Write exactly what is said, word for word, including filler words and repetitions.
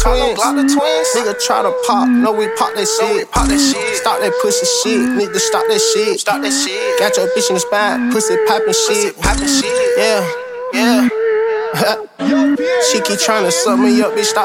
twins. Nigga try to pop, no we pop that shit. Stop that pussy shit, need to stop that shit. Got your bitch in the spine, pussy poppin' shit. Yeah, yeah. She keep tryna suck me up, bitch. Stop.